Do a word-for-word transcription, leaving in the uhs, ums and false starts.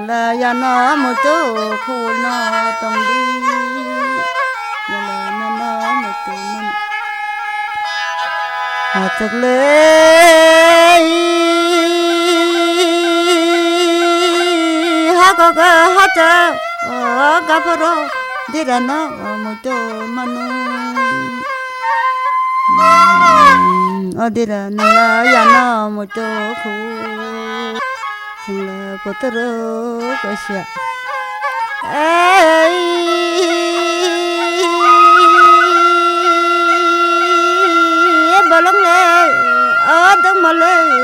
là ya nó một chỗ khu nó tông đi ya là nó nó một chỗ mình à chắc lấy ha có cái ha cha ở cái phố đó đi ra nó một chỗ mình ở đi ra nó là ya nó một chỗ khu là có tơ có xia ai em bảo lắm nè ở đâu mà lên